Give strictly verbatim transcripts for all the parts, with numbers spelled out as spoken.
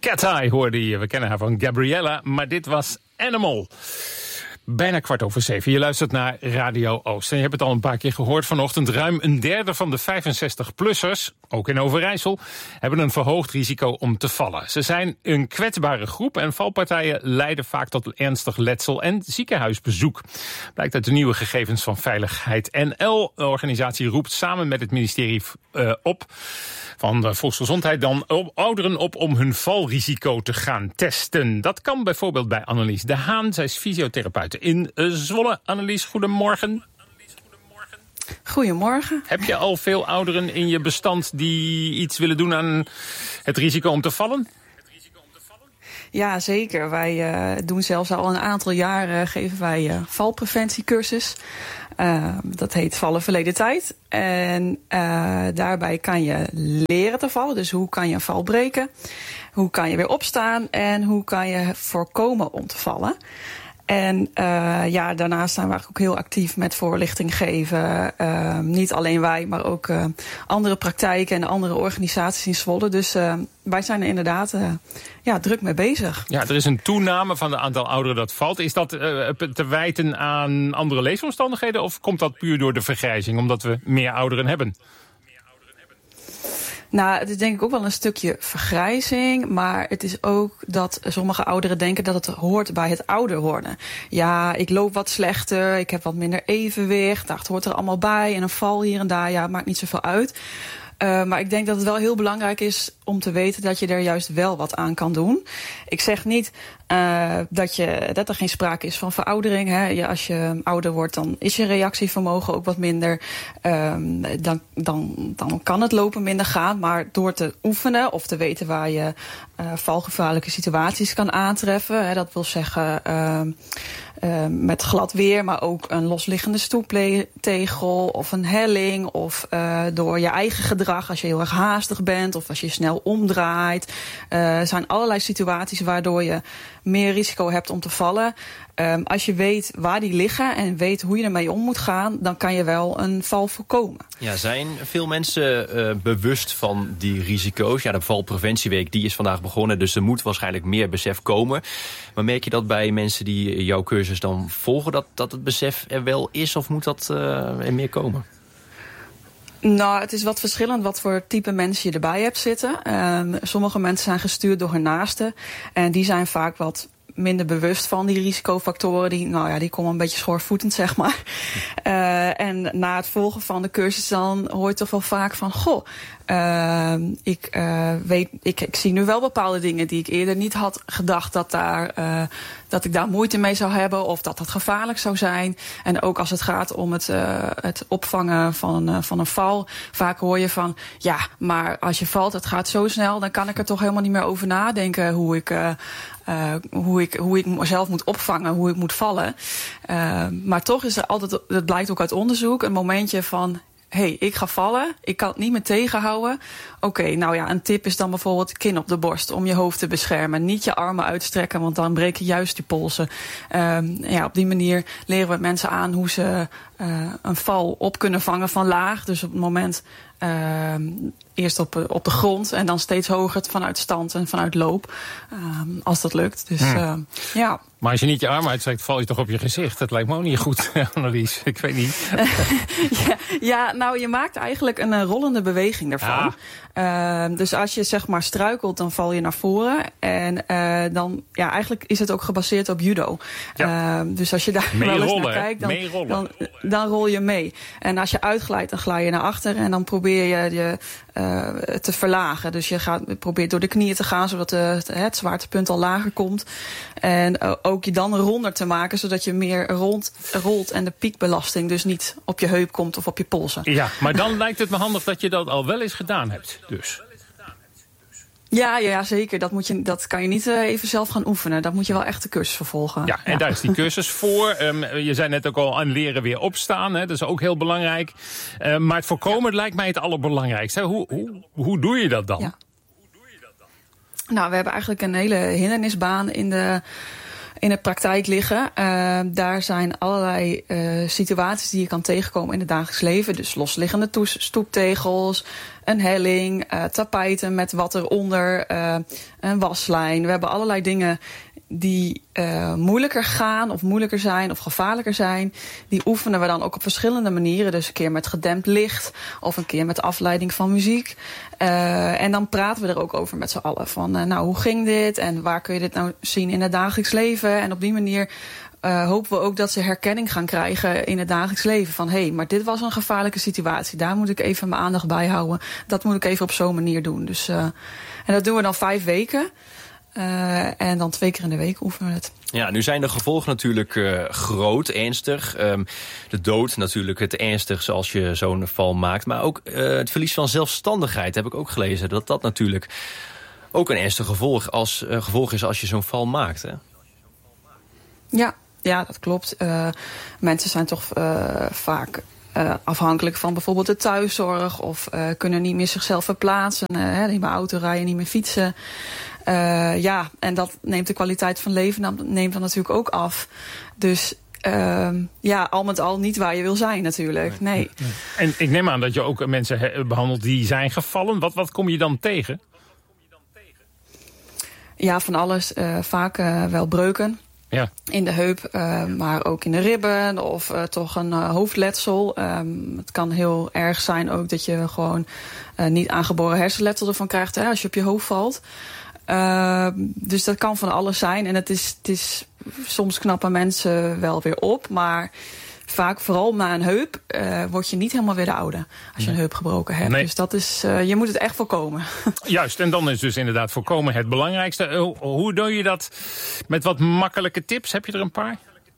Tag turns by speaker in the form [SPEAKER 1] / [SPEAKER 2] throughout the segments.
[SPEAKER 1] Cat Eye hoorde je. We kennen haar van Gabriella, maar dit was Animal. Bijna kwart over zeven. Je luistert naar Radio Oost. En je hebt het al een paar keer gehoord vanochtend. Ruim een derde van de vijfenzestig-plussers, ook in Overijssel, hebben een verhoogd risico om te vallen. Ze zijn een kwetsbare groep en valpartijen leiden vaak tot ernstig letsel en ziekenhuisbezoek. Blijkt uit de nieuwe gegevens van Veiligheid N L. De organisatie roept samen met het ministerie uh, op van de Volksgezondheid dan ouderen op om hun valrisico te gaan testen. Dat kan bijvoorbeeld bij Annelies de Haan. Zij is fysiotherapeut in Zwolle. Annelies, goedemorgen.
[SPEAKER 2] Goedemorgen.
[SPEAKER 1] Heb je al veel ouderen in je bestand die iets willen doen aan het risico om te vallen?
[SPEAKER 2] Ja, zeker. Wij uh, doen zelfs al een aantal jaren geven wij uh, valpreventiecursus. Uh, dat heet Vallen Verleden Tijd. En uh, daarbij kan je leren te vallen. Dus hoe kan je een val breken? Hoe kan je weer opstaan? En hoe kan je voorkomen om te vallen? En uh, ja, daarnaast zijn we eigenlijk ook heel actief met voorlichting geven. Uh, niet alleen wij, maar ook uh, andere praktijken en andere organisaties in Zwolle. Dus uh, wij zijn er inderdaad uh, ja, druk mee bezig.
[SPEAKER 1] Ja, er is een toename van het aantal ouderen dat valt. Is dat uh, te wijten aan andere leefomstandigheden of komt dat puur door de vergrijzing, omdat we meer ouderen hebben?
[SPEAKER 2] Nou, het is denk ik ook wel een stukje vergrijzing. Maar het is ook dat sommige ouderen denken dat het hoort bij het ouder worden. Ja, ik loop wat slechter, ik heb wat minder evenwicht. Dat hoort er allemaal bij. En een val hier en daar, ja, maakt niet zoveel uit. Uh, maar ik denk dat het wel heel belangrijk is om te weten dat je er juist wel wat aan kan doen. Ik zeg niet uh, dat, je, dat er geen sprake is van veroudering. Hè. Ja, als je ouder wordt, dan is je reactievermogen ook wat minder. Um, dan, dan, dan kan het lopen minder gaan. Maar door te oefenen of te weten waar je uh, valgevaarlijke situaties kan aantreffen. Hè, dat wil zeggen Uh, Uh, met glad weer, maar ook een losliggende stoeptegel of een helling. Of uh, door je eigen gedrag, als je heel erg haastig bent of als je snel omdraait. Er uh, zijn allerlei situaties waardoor je meer risico hebt om te vallen. Um, als je weet waar die liggen en weet hoe je ermee om moet gaan, dan kan je wel een val voorkomen.
[SPEAKER 3] Ja, zijn veel mensen uh, bewust van die risico's? Ja, de valpreventieweek die is vandaag begonnen, dus er moet waarschijnlijk meer besef komen. Maar merk je dat bij mensen die jouw cursus dan volgen, dat, dat het besef er wel is of moet dat uh, er meer komen?
[SPEAKER 2] Nou, het is wat verschillend wat voor type mensen je erbij hebt zitten. Um, sommige mensen zijn gestuurd door hun naasten en die zijn vaak wat minder bewust van die risicofactoren. Die, nou ja, die komen een beetje schoorvoetend, zeg maar. Uh, en na het volgen van de cursus dan hoor je toch wel vaak van, goh, uh, ik, uh, weet, ik, ik zie nu wel bepaalde dingen die ik eerder niet had gedacht dat, daar, uh, dat ik daar moeite mee zou hebben of dat dat gevaarlijk zou zijn. En ook als het gaat om het, uh, het opvangen van, uh, van een val, vaak hoor je van, ja, maar als je valt, het gaat zo snel, dan kan ik er toch helemaal niet meer over nadenken hoe ik Uh, Uh, hoe ik, hoe ik mezelf moet opvangen, hoe ik moet vallen. Uh, maar toch is er altijd, dat blijkt ook uit onderzoek, een momentje van, hé, hey, ik ga vallen, ik kan het niet meer tegenhouden. Oké, okay, nou ja, een tip is dan bijvoorbeeld kin op de borst om je hoofd te beschermen. Niet je armen uitstrekken, want dan breek je juist je polsen. Uh, ja, op die manier leren we mensen aan hoe ze uh, een val op kunnen vangen van laag. Dus op het moment Uh, eerst op, op de grond en dan steeds hoger vanuit stand en vanuit loop. Uh, als dat lukt. Dus hmm. uh, ja.
[SPEAKER 1] Maar als je niet je arm uitstrekt, val je toch op je gezicht? Dat lijkt me ook niet goed, Annelies. Ik weet niet.
[SPEAKER 2] ja, ja, nou, je maakt eigenlijk een uh, rollende beweging daarvan. Ah. Uh, dus als je zeg maar struikelt, dan val je naar voren. En uh, dan, ja, eigenlijk is het ook gebaseerd op judo. Ja. Uh, dus als je daar
[SPEAKER 1] mee
[SPEAKER 2] wel eens
[SPEAKER 1] rollen,
[SPEAKER 2] naar kijkt, dan, dan,
[SPEAKER 1] dan
[SPEAKER 2] rol je mee. En als je uitglijdt, dan glij je naar achter en dan probeer je je uh, te verlagen. Dus je gaat, probeert door de knieën te gaan, zodat de, het, het zwaartepunt al lager komt. En uh, ook je dan ronder te maken, zodat je meer rond, rolt en de piekbelasting dus niet op je heup komt of op je polsen.
[SPEAKER 1] Ja, maar dan lijkt het me handig dat je dat al wel eens gedaan hebt. Dus.
[SPEAKER 2] Ja, ja, zeker. Dat, moet je, dat kan je niet uh, even zelf gaan oefenen. Dat moet je wel echt de cursus vervolgen.
[SPEAKER 1] Ja, en
[SPEAKER 2] ja.
[SPEAKER 1] daar is die cursus voor. Um, je zei net ook al aan leren weer opstaan. Hè? Dat is ook heel belangrijk. Uh, maar het voorkomen lijkt mij het allerbelangrijkste. Hoe, hoe, hoe doe je dat dan?
[SPEAKER 2] Ja. Nou, we hebben eigenlijk een hele hindernisbaan in de in de praktijk liggen. Uh, daar zijn allerlei uh, situaties die je kan tegenkomen in het dagelijks leven. Dus losliggende toes- stoeptegels, een helling, uh, tapijten met wat eronder, uh, een waslijn. We hebben allerlei dingen die uh, moeilijker gaan of moeilijker zijn of gevaarlijker zijn. Die oefenen we dan ook op verschillende manieren. Dus een keer met gedempt licht of een keer met afleiding van muziek. Uh, en dan praten we er ook over met z'n allen. Van uh, nou, hoe ging dit en waar kun je dit nou zien in het dagelijks leven? En op die manier uh, hopen we ook dat ze herkenning gaan krijgen in het dagelijks leven. Van hé, hey, maar dit was een gevaarlijke situatie. Daar moet ik even mijn aandacht bij houden. Dat moet ik even op zo'n manier doen. Dus, uh, en dat doen we dan vijf weken. Uh, en dan twee keer in de week oefenen we het.
[SPEAKER 3] Ja, nu zijn de gevolgen natuurlijk uh, groot, ernstig. Um, de dood natuurlijk het ernstigste als je zo'n val maakt. Maar ook uh, het verlies van zelfstandigheid heb ik ook gelezen. Dat dat natuurlijk ook een ernstig gevolg, als, uh, gevolg is als je zo'n val maakt. Hè?
[SPEAKER 2] Ja, ja, dat klopt. Uh, mensen zijn toch uh, vaak Uh, afhankelijk van bijvoorbeeld de thuiszorg of uh, kunnen niet meer zichzelf verplaatsen, uh, niet meer auto rijden, niet meer fietsen. Uh, ja, en dat neemt de kwaliteit van leven dan, neemt dan natuurlijk ook af. Dus uh, ja, al met al niet waar je wil zijn natuurlijk. Nee.
[SPEAKER 1] nee. En ik neem aan dat je ook mensen he- behandelt die zijn gevallen. Wat, wat kom je dan tegen? Ja,
[SPEAKER 2] van alles. Uh, vaak uh, wel breuken. Ja. In de heup, uh, maar ook in de ribben of uh, toch een uh, hoofdletsel. Um, het kan heel erg zijn ook dat je gewoon uh, niet aangeboren hersenletsel ervan krijgt, hè, als je op je hoofd valt. Uh, dus dat kan van alles zijn. En het is, het is soms knappen mensen wel weer op, maar vaak vooral na een heup uh, word je niet helemaal weer de oude als je nee. een heup gebroken hebt. Nee. Dus dat is, uh, je moet het echt voorkomen. Juist, en dan is dus inderdaad voorkomen het belangrijkste. Uh, hoe doe je dat met wat makkelijke tips? Heb je er een paar?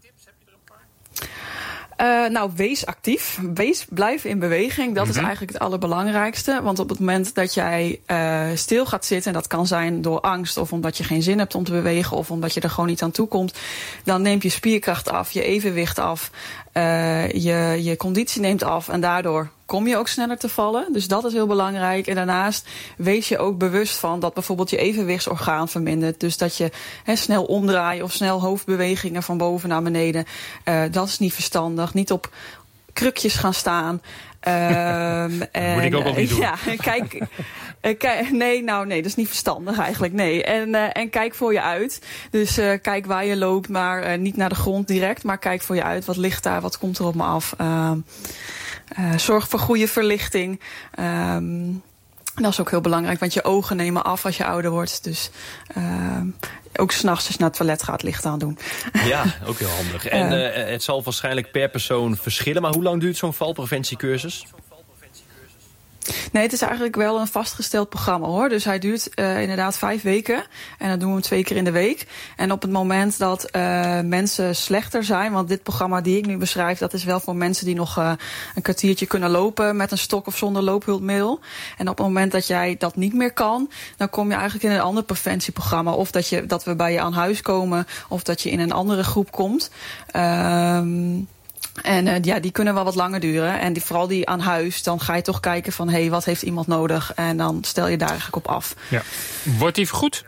[SPEAKER 2] Uh, nou, wees actief. Wees, blijf in beweging. Dat mm-hmm. is eigenlijk het allerbelangrijkste. Want op het moment dat jij uh, stil gaat zitten, en dat kan zijn door angst of omdat je geen zin hebt om te bewegen of omdat je er gewoon niet aan toe komt, dan neemt je spierkracht af, je evenwicht af, uh, je, je conditie neemt af en daardoor kom je ook sneller te vallen. Dus dat is heel belangrijk. En daarnaast wees je ook bewust van dat bijvoorbeeld je evenwichtsorgaan vermindert. Dus dat je he, snel omdraait of snel hoofdbewegingen van boven naar beneden. Uh, dat is niet verstandig. Niet op krukjes gaan staan. Um, en, moet ik ook al niet doen. Ja, kijk, uh, kijk, nee, nou nee, dat is niet verstandig eigenlijk. Nee. En, uh, en kijk voor je uit. Dus uh, kijk waar je loopt, maar uh, niet naar de grond direct. Maar kijk voor je uit. Wat ligt daar? Wat komt er op me af? Uh, Uh, zorg voor goede verlichting. Um, dat is ook heel belangrijk, want je ogen nemen af als je ouder wordt. Dus uh, ook 's nachts als je naar het toilet gaat licht aan doen. Ja, ook heel handig. En uh, uh, het zal waarschijnlijk per persoon verschillen. Maar hoe lang duurt zo'n valpreventiecursus? Nee, het is eigenlijk wel een vastgesteld programma, hoor. Dus hij duurt uh, inderdaad vijf weken. En dat doen we hem twee keer in de week. En op het moment dat uh, mensen slechter zijn, want dit programma die ik nu beschrijf, dat is wel voor mensen die nog uh, een kwartiertje kunnen lopen met een stok of zonder loophulpmiddel. En op het moment dat jij dat niet meer kan, dan kom je eigenlijk in een ander preventieprogramma. Of dat, je, dat we bij je aan huis komen, of dat je in een andere groep komt. Um, En uh, ja, die kunnen wel wat langer duren. En die, vooral die aan huis, dan ga je toch kijken van, hé, hey, wat heeft iemand nodig? En dan stel je daar eigenlijk op af. Ja. Wordt die vergoed?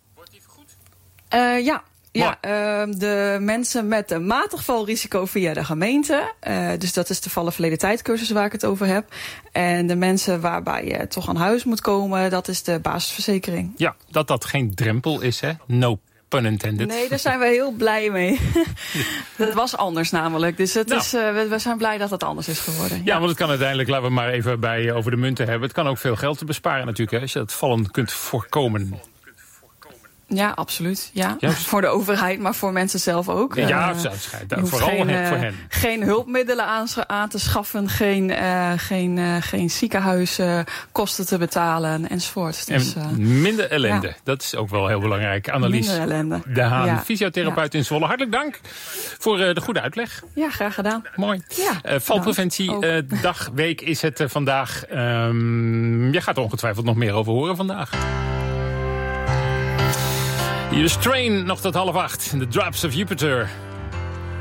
[SPEAKER 2] Uh, ja. Ja, uh, de mensen met een matig valrisico via de gemeente. Uh, dus dat is de vallen verleden tijdcursus waar ik het over heb. En de mensen waarbij je toch aan huis moet komen, dat is de basisverzekering. Ja, dat dat geen drempel is, hè? No pun intended. Nee, daar zijn we heel blij mee. Dat was anders namelijk. Dus het nou. is, uh, we, we zijn blij dat het anders is geworden. Ja, ja, want het kan uiteindelijk, laten we maar even bij over de munten hebben. Het kan ook veel geld te besparen natuurlijk, hè, als je dat vallen kunt voorkomen. Ja, absoluut. Ja. Juist. Voor de overheid, maar voor mensen zelf ook. Ja, uh, vooral geen, hen, voor hen. Geen hulpmiddelen aan, aan te schaffen, geen, uh, geen, uh, geen ziekenhuiskosten uh, te betalen enzovoort. Dus, en uh, minder ellende, ja. Dat is ook wel heel belangrijk. Annelies minder ellende. De Haan, ja. fysiotherapeut ja. in Zwolle. Hartelijk dank voor uh, de goede uitleg. Ja, graag gedaan. Mooi. Ja, uh, valpreventie, uh, dag, week is het uh, vandaag. Um, je gaat er ongetwijfeld nog meer over horen vandaag. Hier is Train, nog tot half acht. The Drops of Jupiter.